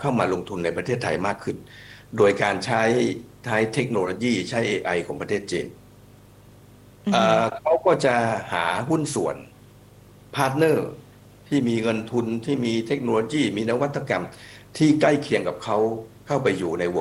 เข้ามาลงทุนในประเทศไทยมากขึ้นโดยการใช้เทคโนโลยีใช้ AI ของประเทศจีนอือหือเขาก็จะหาหุ้นส่วนพาร์ทเนอร์ที่มีเงินทุนที่มีเทคโนโลยีมีนวัตกรรมที่ใกล้เคียงกับเขาเข้าไปอยู่ในวง